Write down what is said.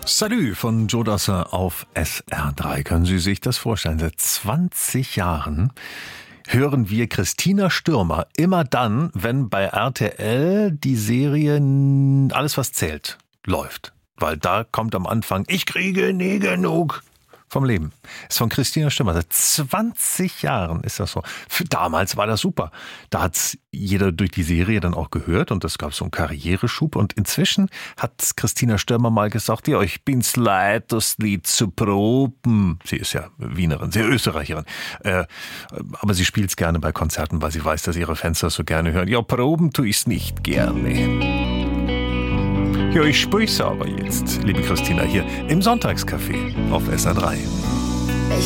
Salut von Joe Dassin auf SR3. Können Sie sich das vorstellen? Seit 20 Jahren hören wir Christina Stürmer immer dann, wenn bei RTL die Serie Alles, was zählt, läuft. Weil da kommt am Anfang, ich kriege nie genug vom Leben. Ist von Christina Stürmer. Seit 20 Jahren ist das so. Damals war das super. Da hat's jeder durch die Serie dann auch gehört und es gab so einen Karriereschub. Und inzwischen hat Christina Stürmer mal gesagt, ja, ich bin's leid, das Lied zu proben. Sie ist ja Wienerin, sie ist Österreicherin. Aber sie spielt's gerne bei Konzerten, weil sie weiß, dass ihre Fans das so gerne hören. Ja, proben tue ich's nicht gerne. Ja, ich spiel's aber jetzt, liebe Christina, hier im Sonntagscafé auf SR3.